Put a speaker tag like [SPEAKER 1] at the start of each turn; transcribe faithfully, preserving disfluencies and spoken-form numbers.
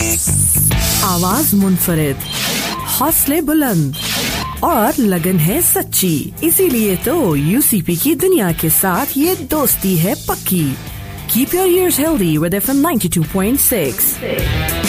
[SPEAKER 1] आवाज मुनफरिद, हौसले बुलंद और लगन है सच्ची, इसीलिए तो यूसीपी की दुनिया के साथ ये दोस्ती है पक्की। Keep your ears healthy with F M ninety-two point six.